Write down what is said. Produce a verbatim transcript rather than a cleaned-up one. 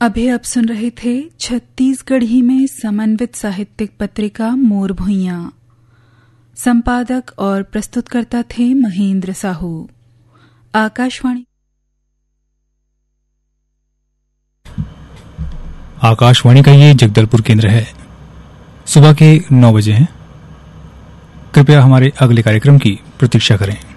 अभी आप सुन रहे थे छत्तीसगढ़ी में समन्वित साहित्यिक पत्रिका मोर भुइयां। संपादक और प्रस्तुतकर्ता थे महेंद्र साहू। आकाशवाणी आकाशवाणी का ये जगदलपुर केंद्र है। सुबह के नौ बजे हैं। कृपया हमारे अगले कार्यक्रम की प्रतीक्षा करें।